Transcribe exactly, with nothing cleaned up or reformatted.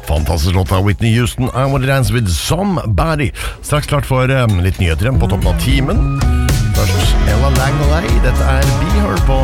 Fantastisk låt av Whitney Houston, I Wanna Dance With Somebody. Straks klart for um, litt nyheter igjen på toppen av timen. Først Ella Langley, dette er Be Her på